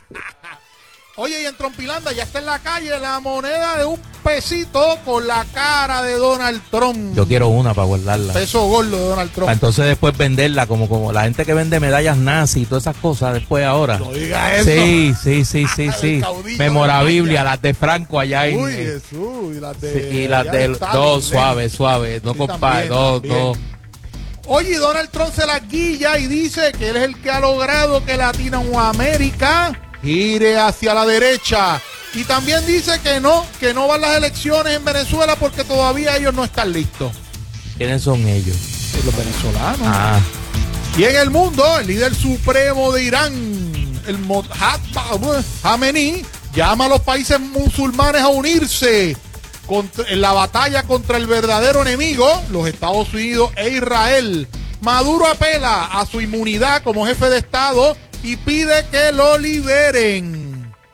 Speaker 10: Oye, y en Trompilanda ya está en la calle la moneda de un pesito con la cara de Donald Trump.
Speaker 11: Yo quiero una para guardarla.
Speaker 10: Peso gordo de Donald Trump.
Speaker 11: Para entonces después venderla como, como la gente que vende medallas nazi y todas esas cosas después ahora.
Speaker 10: No diga eso.
Speaker 11: Sí, sí, sí, sí,
Speaker 10: El
Speaker 11: sí.
Speaker 10: caudillo
Speaker 11: Memorabilia, las de Franco allá en.
Speaker 10: Uy,
Speaker 11: en-
Speaker 10: Jesús. Y las de,
Speaker 11: sí, y las
Speaker 10: allá
Speaker 11: de
Speaker 10: Stalin,
Speaker 11: dos,
Speaker 10: ¿eh?
Speaker 11: suave, suave. No
Speaker 10: Sí,
Speaker 11: compadre,
Speaker 10: también,
Speaker 11: dos,
Speaker 10: también.
Speaker 11: dos.
Speaker 10: Oye, y Donald Trump se la guilla y dice que él es el que ha logrado que Latinoamérica gire hacia la derecha. Y también dice que no, que no van las elecciones en Venezuela porque todavía ellos no están listos.
Speaker 11: ¿Quiénes son ellos?
Speaker 10: Los venezolanos.
Speaker 11: Ah,
Speaker 10: Y en el mundo, el líder supremo de Irán, el Mojtaba Khamenei, llama a los países musulmanes a unirse contra- en la batalla contra el verdadero enemigo, los Estados Unidos e Israel. Maduro apela a su inmunidad como jefe de Estado y pide que lo liberen.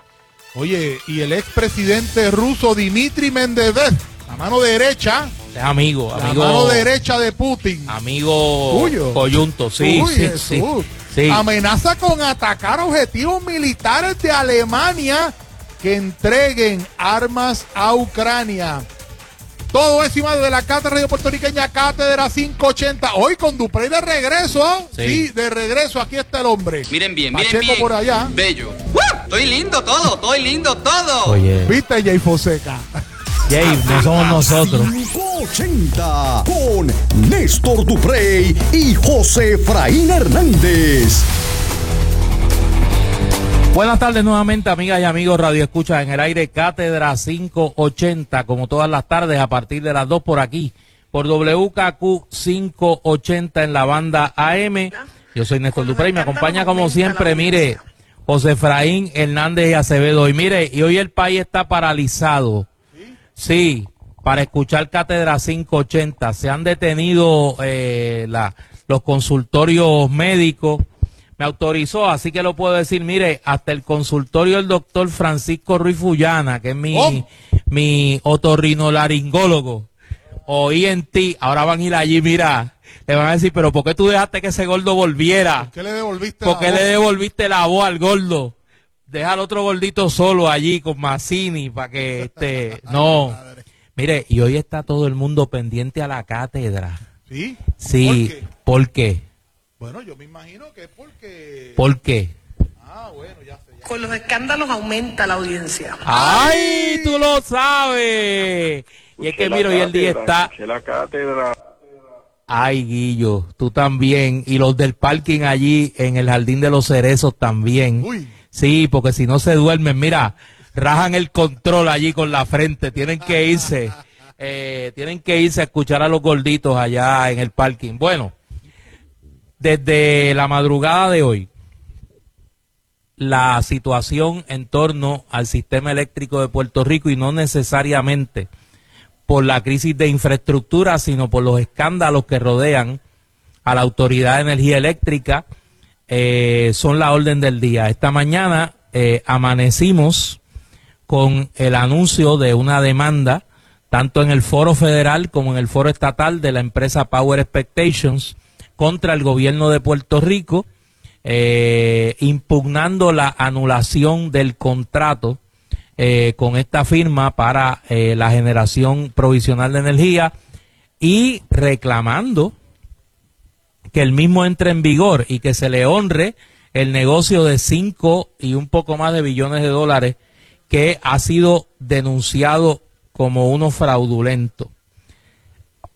Speaker 10: Oye, y el expresidente ruso Dmitry Medvedev, la mano derecha,
Speaker 11: es amigo,
Speaker 10: la
Speaker 11: amigo.
Speaker 10: mano derecha de Putin.
Speaker 11: Amigo
Speaker 10: Tuyo.
Speaker 11: coyunto, sí,
Speaker 10: Uy,
Speaker 11: sí,
Speaker 10: Jesús.
Speaker 11: sí, sí.
Speaker 10: Amenaza con atacar objetivos militares de Alemania que entreguen armas a Ucrania. Todo eso y más de la Cátedra Radio Puertorriqueña, Cátedra quinientos ochenta. Hoy con Duprey de regreso. Sí.
Speaker 11: Sí.
Speaker 10: de regreso. Aquí está el hombre.
Speaker 18: Miren bien, miren
Speaker 10: Pacheco
Speaker 18: bien.
Speaker 10: por allá.
Speaker 18: Bello. ¡Uh! Estoy lindo todo, estoy lindo todo.
Speaker 11: Oye,
Speaker 10: ¿Viste, Jay Fonseca?
Speaker 11: Jay, no somos nosotros.
Speaker 4: quinientos ochenta con Néstor Duprey y José Efraín Hernández.
Speaker 11: Buenas tardes nuevamente, amigas y amigos Radio Escucha en el aire Cátedra quinientos ochenta, como todas las tardes a partir de las dos por aquí, por W K Q quinientos ochenta en la banda A M. Yo soy Néstor Duprey, me acompaña como siempre, mire, José Efraín Hernández y Acevedo. Y mire, y hoy el país está paralizado. Sí, para escuchar Cátedra quinientos ochenta. Se han detenido eh, la, los consultorios médicos. Me autorizó, así que lo puedo decir, mire, hasta el consultorio del doctor Francisco Ruiz Fullana, que es mi,
Speaker 10: Oh.
Speaker 11: mi otorrinolaringólogo, o E N T, ahora van a ir allí, mira, le van a decir, pero ¿por qué tú dejaste que ese gordo volviera?
Speaker 10: ¿Qué le devolviste
Speaker 11: ¿Por
Speaker 10: la
Speaker 11: qué
Speaker 10: voz?
Speaker 11: le devolviste la voz al gordo? Deja al otro gordito solo allí con Mazzini para que este, no. Mire, y hoy está todo el mundo pendiente a la cátedra.
Speaker 10: ¿Sí?
Speaker 11: Sí,
Speaker 10: ¿Por qué?
Speaker 11: ¿por qué?
Speaker 10: Bueno, yo me imagino que es porque...
Speaker 11: ¿Por qué?
Speaker 10: Ah, bueno, ya sé. Ya.
Speaker 17: Con los escándalos aumenta la audiencia.
Speaker 11: ¡Ay, tú lo sabes! Y es que miro, y el día está...
Speaker 19: la cátedra.
Speaker 11: Ay, Guillo, tú también. Y los del parking allí en el Jardín de los Cerezos también.
Speaker 10: Uy.
Speaker 11: Sí, porque si no se duermen, mira, rajan el control allí con la frente. Tienen que irse, eh, tienen que irse a escuchar a los gorditos allá en el parking. Bueno, desde la madrugada de hoy, la situación en torno al sistema eléctrico de Puerto Rico, y no necesariamente por la crisis de infraestructura, sino por los escándalos que rodean a la Autoridad de Energía Eléctrica, eh, son la orden del día. Esta mañana eh, amanecimos con el anuncio de una demanda, tanto en el foro federal como en el foro estatal, de la empresa Power Expectations contra el gobierno de Puerto Rico, eh, impugnando la anulación del contrato eh, con esta firma para eh, la generación provisional de energía, y reclamando que el mismo entre en vigor y que se le honre el negocio de cinco y un poco más de billones de dólares que ha sido denunciado como uno fraudulento.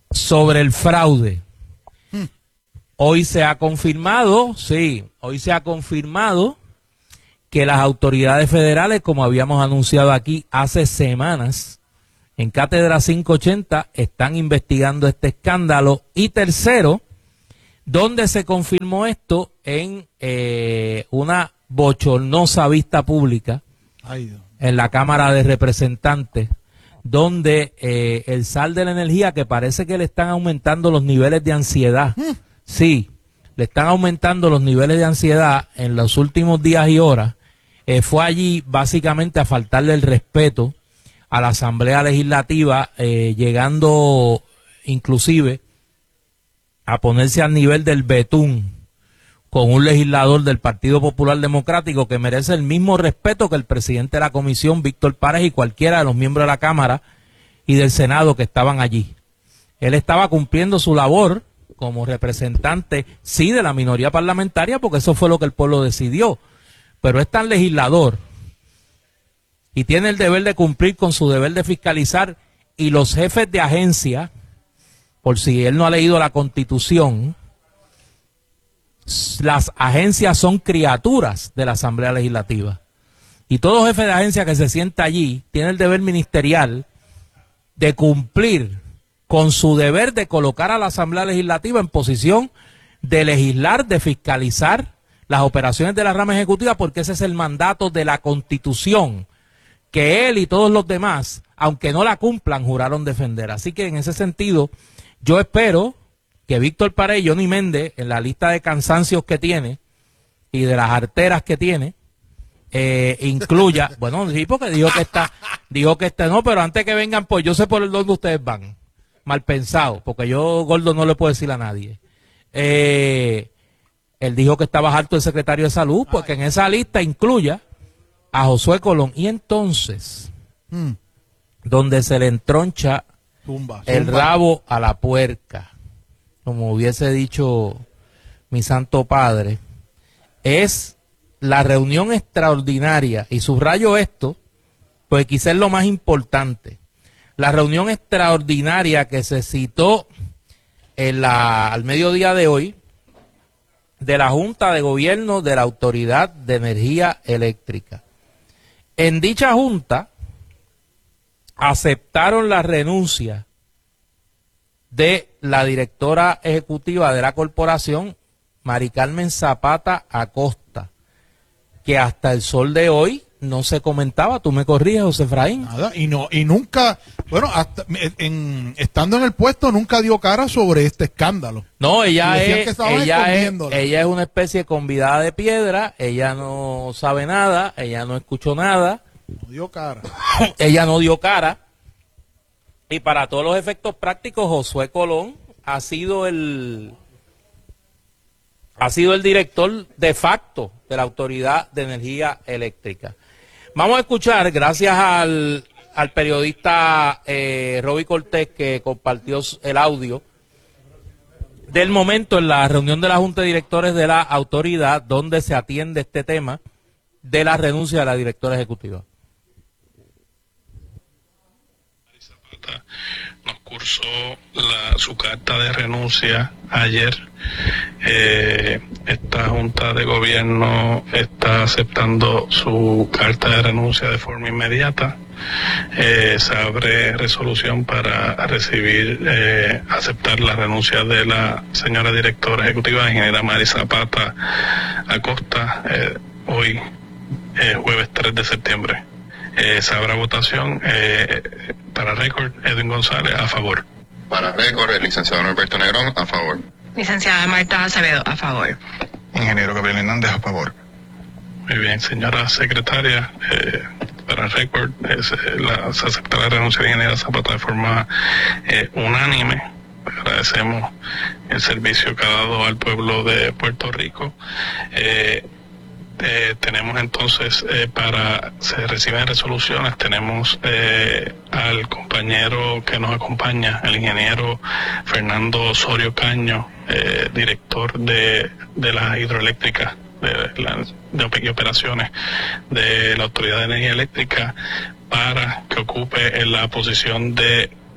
Speaker 11: sobre el fraude. Hmm. Hoy se ha confirmado, sí, hoy se ha confirmado que las autoridades federales, como habíamos anunciado aquí hace semanas, en Cátedra quinientos ochenta, están investigando este escándalo. Y tercero, donde se confirmó esto en eh, una bochornosa vista pública Ay, en la Cámara de Representantes, donde eh, el zar de la energía, que parece que le están aumentando los niveles de ansiedad, ¿Mm? sí, le están aumentando los niveles de ansiedad en los últimos días y horas, eh, fue allí básicamente a faltarle el respeto a la Asamblea Legislativa, eh, llegando inclusive a ponerse al nivel del betún con un legislador del Partido Popular Democrático que merece el mismo respeto que el presidente de la comisión, Víctor Párez, y cualquiera de los miembros de la Cámara y del Senado que estaban allí. Él estaba cumpliendo su labor como representante, sí, de la minoría parlamentaria, porque eso fue lo que el pueblo decidió, pero es tan legislador y tiene el deber de cumplir con su deber de fiscalizar, y los jefes de agencia, por si él no ha leído la Constitución, las agencias son criaturas de la Asamblea Legislativa. Y todo jefe de agencia que se sienta allí tiene el deber ministerial de cumplir con su deber de colocar a la Asamblea Legislativa en posición de legislar, de fiscalizar las operaciones de la rama ejecutiva, porque ese es el mandato de la Constitución, que él y todos los demás, aunque no la cumplan, juraron defender. Así que en ese sentido, yo espero que Víctor Párez y Johnny Méndez, en la lista de cansancios que tiene y de las arteras que tiene, eh, incluya, bueno, sí, porque dijo que está, dijo que está, no, pero antes que vengan, pues yo sé por el dónde ustedes van, mal pensado, porque yo, gordo, no le puedo decir a nadie. Eh, él dijo que estaba harto el secretario de Salud, porque en esa lista incluya a Josué Colón. Y entonces, hmm. donde se le entroncha zumba, el zumba. rabo a la puerca, como hubiese dicho mi santo padre, es la reunión extraordinaria, y subrayo esto, pues quizás es lo más importante, la reunión extraordinaria que se citó en la, al mediodía de hoy, de la Junta de Gobierno de la Autoridad de Energía Eléctrica. En dicha junta aceptaron la renuncia de la directora ejecutiva de la corporación, Mari Carmen Zapata Acosta, que hasta el sol de hoy no se comentaba. Tú me corriges, José Efraín.
Speaker 10: Nada, y no, y nunca, bueno, hasta, en, estando en el puesto nunca dio cara sobre este escándalo.
Speaker 11: No, ella es, ella es, ella es una especie de convidada de piedra, ella no sabe nada, ella no escuchó nada.
Speaker 10: No dio cara.
Speaker 11: Ella no dio cara. Y para todos los efectos prácticos, Josué Colón ha sido el ha sido el director de facto de la Autoridad de Energía Eléctrica. Vamos a escuchar, gracias al, al periodista eh, Roby Cortés, que compartió el audio del momento en la reunión de la Junta de Directores de la autoridad, donde se atiende este tema de la renuncia de la directora ejecutiva.
Speaker 19: Nos cursó la, su carta de renuncia ayer. Eh, esta Junta de Gobierno está aceptando su carta de renuncia de forma inmediata. Eh, se abre resolución para recibir, eh, aceptar la renuncia de la señora directora ejecutiva, ingeniera Mari Zapata Acosta, eh, hoy, eh, jueves tres de septiembre. Eh, se abre votación. Eh, para récord, Edwin González, a favor.
Speaker 20: Para récord, el licenciado Norberto Negrón, a favor.
Speaker 17: Licenciada Marta Acevedo, a favor.
Speaker 20: Ingeniero Gabriel Hernández, a favor.
Speaker 19: Muy bien, señora secretaria, eh, para récord, eh, se, la, se acepta la renuncia de la ingeniera Zapata de forma eh, unánime. Agradecemos el servicio que ha dado al pueblo de Puerto Rico. Eh, Eh, tenemos entonces, eh, para se reciben resoluciones, tenemos eh, al compañero que nos acompaña, el ingeniero Fernando Osorio Caño, eh, director de, de la hidroeléctrica de, la, de operaciones de la Autoridad de Energía Eléctrica, para que ocupe en la posición de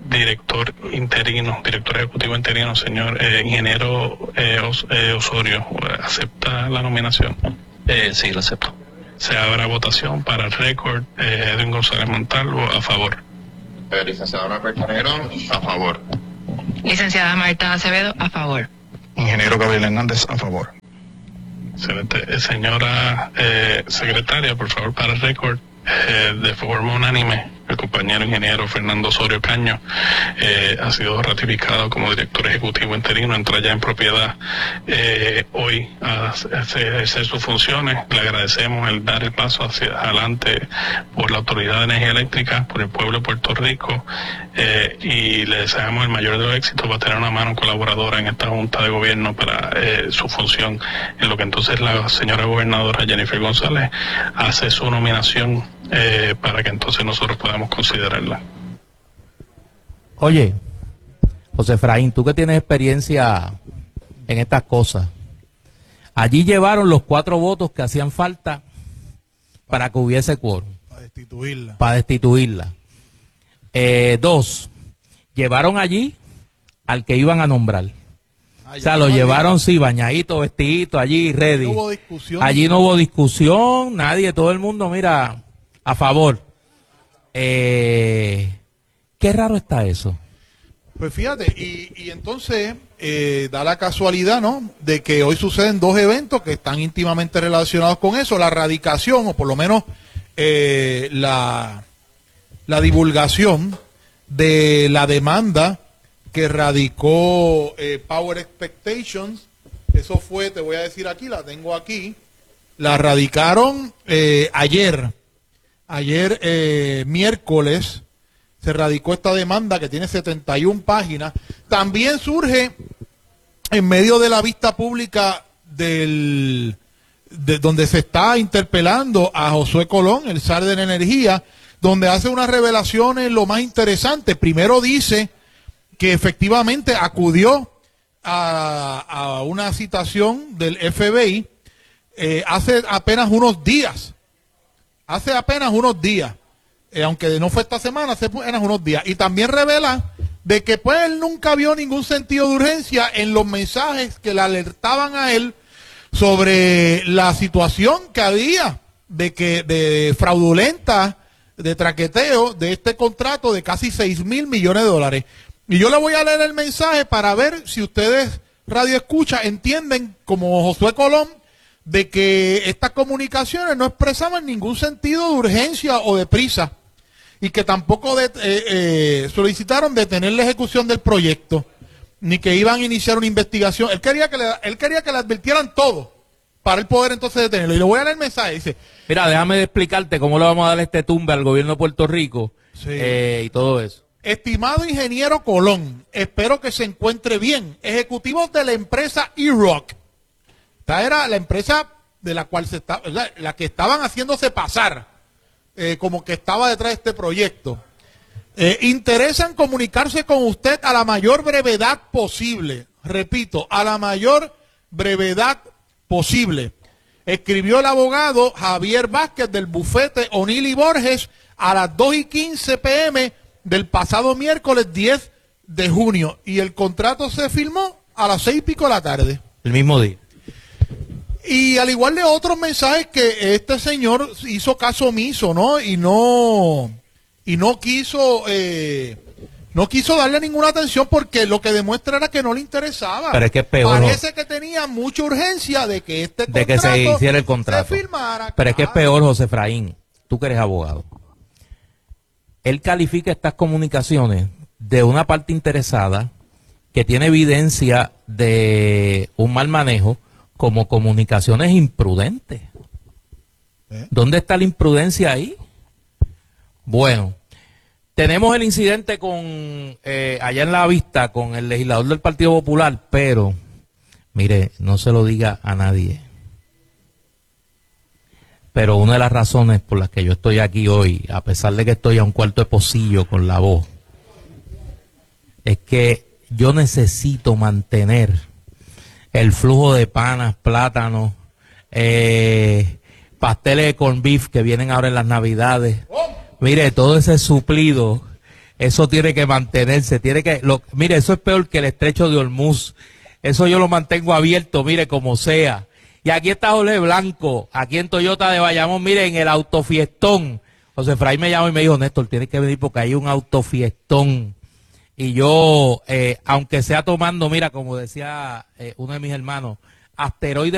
Speaker 19: director interino, director ejecutivo interino, señor eh, ingeniero eh, Os, eh, Osorio, ¿acepta la nominación?
Speaker 21: Eh, sí, lo acepto.
Speaker 19: Se abre votación para el récord. eh, Edwin González Montalvo, a favor.
Speaker 20: Eh, licenciado Norberto Negrón, a favor.
Speaker 17: Licenciada Marta Acevedo, a favor.
Speaker 20: Ingeniero Gabriel Hernández, a favor.
Speaker 19: Excelente. Eh, señora eh, secretaria, por favor, para el récord, eh, de forma unánime, el compañero ingeniero Fernando Osorio Caño eh, ha sido ratificado como director ejecutivo interino, entra ya en propiedad eh, hoy a hacer sus funciones. Le agradecemos el dar el paso hacia adelante por la Autoridad de Energía Eléctrica, por el pueblo de Puerto Rico, eh, y le deseamos el mayor de los éxitos. Va a tener una mano colaboradora en esta Junta de Gobierno para eh, su función, en lo que entonces la señora gobernadora Jennifer González hace su nominación eh, para que entonces nosotros podamos considerarla.
Speaker 11: Oye, José Efraín, tú que tienes experiencia en estas cosas, allí llevaron los cuatro votos que hacían falta para que hubiese quórum.
Speaker 10: Para destituirla.
Speaker 11: Para destituirla. Eh, dos, llevaron allí al que iban a nombrar. O sea, lo llevaron, sí, bañadito, vestidito, allí, ready.
Speaker 10: No hubo discusión.
Speaker 11: Allí no hubo discusión, nadie, todo el mundo, mira, a favor. Eh, qué raro está eso.
Speaker 10: Pues fíjate, y, y entonces eh, da la casualidad, ¿no?, de que hoy suceden dos eventos que están íntimamente relacionados con eso: la radicación, o por lo menos eh, la, la divulgación de la demanda que radicó eh, Power Expectations. Eso fue, te voy a decir aquí, la tengo aquí, la radicaron eh, ayer, ayer eh, miércoles, se radicó esta demanda que tiene setenta y una páginas. También surge en medio de la vista pública del de donde se está interpelando a Josué Colón, el zar de la energía, donde hace unas revelaciones lo más interesante. Primero dice que efectivamente acudió a, a una citación del F B I eh, hace apenas unos días, hace apenas unos días, eh, aunque no fue esta semana, hace apenas unos días, y también revela de que pues él nunca vio ningún sentido de urgencia en los mensajes que le alertaban a él sobre la situación que había de que de fraudulenta, de traqueteo de este contrato de casi seis mil millones de dólares. Y yo le voy a leer el mensaje para ver si ustedes, radio escucha, entienden, como Josué Colón, de que estas comunicaciones no expresaban ningún sentido de urgencia o de prisa, y que tampoco de, eh, eh, solicitaron detener la ejecución del proyecto, ni que iban a iniciar una investigación. Él quería que le, él quería que le advirtieran todo para él poder entonces detenerlo. Y le voy a leer el mensaje. Dice:
Speaker 11: mira, déjame explicarte cómo le vamos a dar este tumbe al gobierno de Puerto Rico, sí, eh, y todo eso.
Speaker 10: Estimado ingeniero Colón, espero que se encuentre bien. Ejecutivos de la empresa E-Rock. Esta era la empresa de la cual se está, la, la que estaban haciéndose pasar eh, como que estaba detrás de este proyecto. Eh, interesan comunicarse con usted a la mayor brevedad posible. Repito, a la mayor brevedad posible. Escribió el abogado Javier Vázquez del bufete O'Neill y Borges a las dos y quince pm del pasado miércoles diez de junio. Y el contrato se firmó a las seis y pico de la tarde.
Speaker 11: El mismo día.
Speaker 10: Y al igual de otros mensajes que este señor hizo caso omiso, ¿no? Y no, y no quiso, eh, no quiso darle ninguna atención, porque lo que demuestra era que no le interesaba.
Speaker 11: Pero es que es peor.
Speaker 10: Parece que tenía mucha urgencia de que este
Speaker 11: de
Speaker 10: contrato
Speaker 11: que se hiciera el contrato.
Speaker 10: se firmara.
Speaker 11: Pero es que es peor, José Efraín, tú que eres abogado. Él califica estas comunicaciones de una parte interesada que tiene evidencia de un mal manejo como comunicaciones imprudentes. ¿Eh? ¿Dónde está la imprudencia ahí? Bueno, tenemos el incidente con eh, allá en la vista con el legislador del Partido Popular, pero mire, no se lo diga a nadie. Pero una de las razones por las que yo estoy aquí hoy, a pesar de que estoy a un cuarto de pocillo con la voz, es que yo necesito mantener el flujo de panas, plátanos, eh, pasteles de corn beef que vienen ahora en las Navidades. Mire, todo ese suplido Eso tiene que mantenerse, tiene que, lo, mire, eso es peor que el estrecho de Hormuz. Eso yo lo mantengo abierto, mire, como sea. Y aquí está Jorge Blanco, aquí en Toyota de Bayamón, mire, en el autofiestón. José Efraín me llamó y me dijo, Néstor, tienes que venir porque hay un autofiestón. Y yo, eh, aunque sea tomando, mira, como decía eh, uno de mis hermanos, asteroides